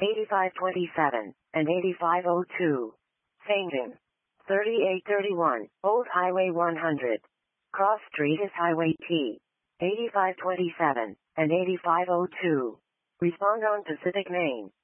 8527, and 8502. Fainting. 3831, Old Highway 100. Cross Street is Highway T. 8527, and 8502. Respond on Pacific Main.